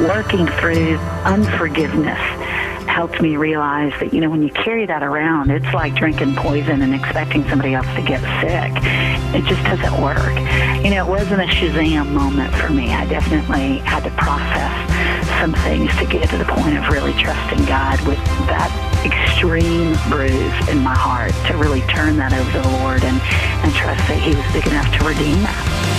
working through unforgiveness helped me realize that, when you carry that around, it's like drinking poison and expecting somebody else to get sick. It just doesn't work. It wasn't a Shazam moment for me. I definitely had to process some things to get to the point of really trusting God with that extreme bruise in my heart, to really turn that over to the Lord and trust that He was big enough to redeem that.